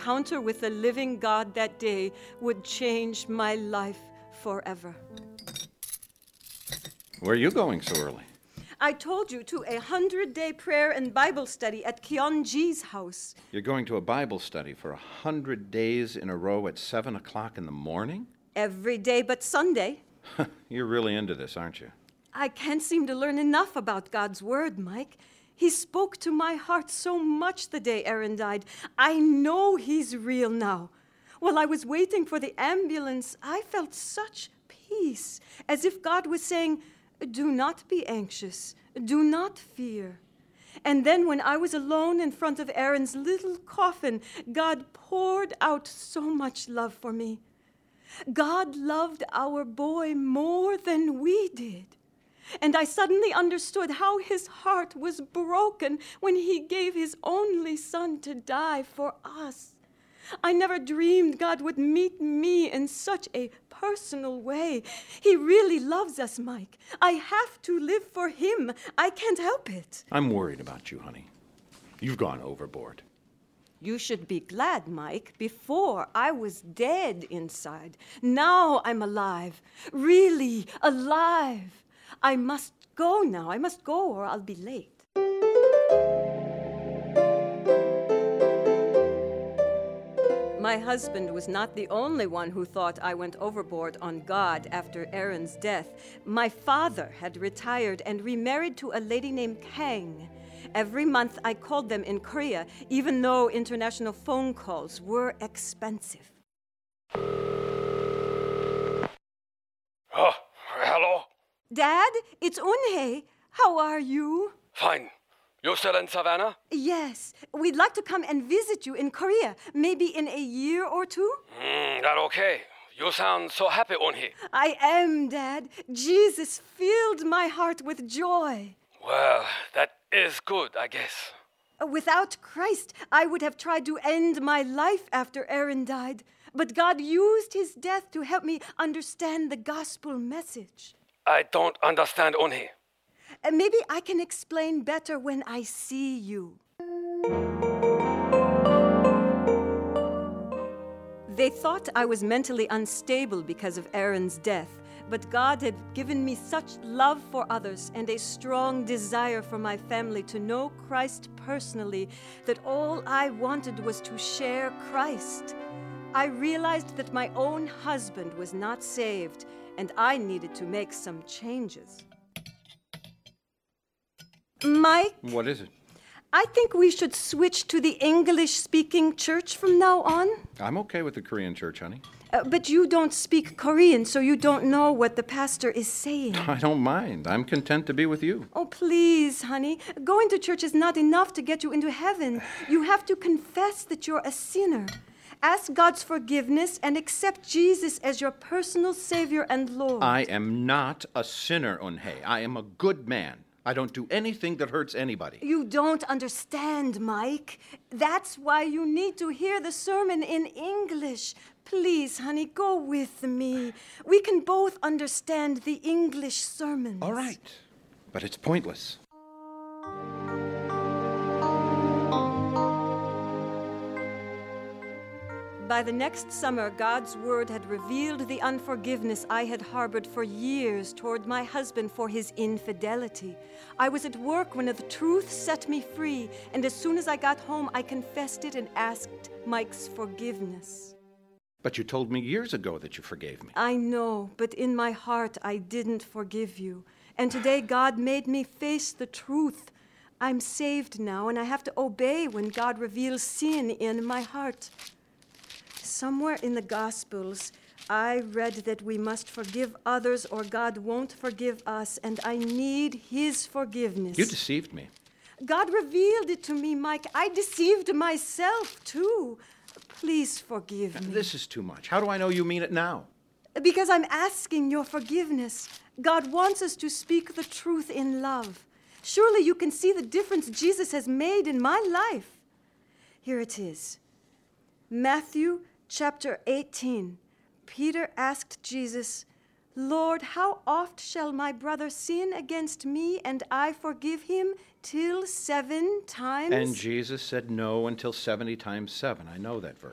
encounter with the living God that day would change my life forever. Where are you going so early? I told you, to a 100-day prayer and Bible study at Kyeonji's house. You're going to a Bible study for 100 days in a row at 7 o'clock in the morning? Every day but Sunday. You're really into this, aren't you? I can't seem to learn enough about God's Word, Mike. He spoke to my heart so much the day Aaron died. I know He's real now. While I was waiting for the ambulance, I felt such peace, as if God was saying, "Do not be anxious. Do not fear." And then when I was alone in front of Aaron's little coffin, God poured out so much love for me. God loved our boy more than we did. And I suddenly understood how his heart was broken when he gave his only son to die for us. I never dreamed God would meet me in such a personal way. He really loves us, Mike. I have to live for him. I can't help it. I'm worried about you, honey. You've gone overboard. You should be glad, Mike. Before, I was dead inside. Now I'm alive. Really alive. I must go now. I must go or I'll be late. My husband was not the only one who thought I went overboard on God after Aaron's death. My father had retired and remarried to a lady named Kang. Every month I called them in Korea, even though international phone calls were expensive. Oh, hello? Dad, it's Eunhae. How are you? Fine. You still in Savannah? Yes, we'd like to come and visit you in Korea, maybe in a year or two. That okay. You sound so happy, Eunhae. I am, Dad. Jesus filled my heart with joy. Well, that is good, I guess. Without Christ, I would have tried to end my life after Aaron died. But God used his death to help me understand the gospel message. I don't understand, Eunhae. Maybe I can explain better when I see you. They thought I was mentally unstable because of Aaron's death, but God had given me such love for others and a strong desire for my family to know Christ personally that all I wanted was to share Christ. I realized that my own husband was not saved, and I needed to make some changes. Mike? What is it? I think we should switch to the English-speaking church from now on. I'm okay with the Korean church, honey. But you don't speak Korean, so you don't know what the pastor is saying. I don't mind. I'm content to be with you. Oh, please, honey. Going to church is not enough to get you into heaven. You have to confess that you're a sinner. Ask God's forgiveness and accept Jesus as your personal Savior and Lord. I am not a sinner, Eunhae. I am a good man. I don't do anything that hurts anybody. You don't understand, Mike. That's why you need to hear the sermon in English. Please, honey, go with me. We can both understand the English sermons. All right, but it's pointless. By the next summer, God's word had revealed the unforgiveness I had harbored for years toward my husband for his infidelity. I was at work when the truth set me free, and as soon as I got home, I confessed it and asked Mike's forgiveness. But you told me years ago that you forgave me. I know, but in my heart, I didn't forgive you. And today, God made me face the truth. I'm saved now, and I have to obey when God reveals sin in my heart. Somewhere in the Gospels, I read that we must forgive others or God won't forgive us, and I need his forgiveness. You deceived me. God revealed it to me, Mike. I deceived myself, too. Please forgive me. This is too much. How do I know you mean it now? Because I'm asking your forgiveness. God wants us to speak the truth in love. Surely you can see the difference Jesus has made in my life. Here it is. Matthew Chapter 18, Peter asked Jesus, Lord, how oft shall my brother sin against me and I forgive him? Till 7 times? And Jesus said no until 70 times 7. I know that verse.